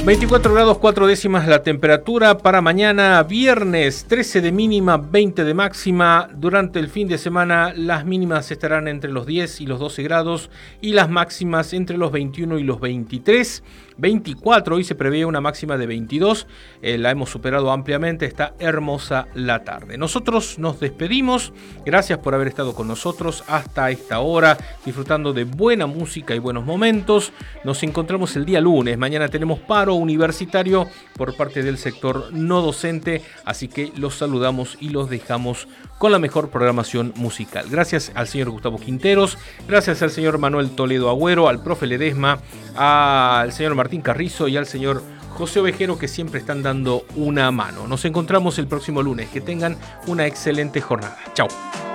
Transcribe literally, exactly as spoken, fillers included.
veinticuatro grados cuatro décimas la temperatura para mañana viernes, trece de mínima, veinte de máxima. Durante el fin de semana las mínimas estarán entre los diez y los doce grados y las máximas entre los veintiuno y los veintitrés. veinticuatro, hoy se prevé una máxima de veintidós, eh, la hemos superado ampliamente, está hermosa la tarde. Nosotros nos despedimos, gracias por haber estado con nosotros hasta esta hora, disfrutando de buena música y buenos momentos. Nos encontramos el día lunes, mañana tenemos paro universitario por parte del sector no docente, así que los saludamos y los dejamos con la mejor programación musical. Gracias al señor Gustavo Quinteros, gracias al señor Manuel Toledo Agüero, al profe Ledesma, al señor Martín Carrizo y al señor José Ovejero, que siempre están dando una mano. Nos encontramos el próximo lunes. Que tengan una excelente jornada. Chau.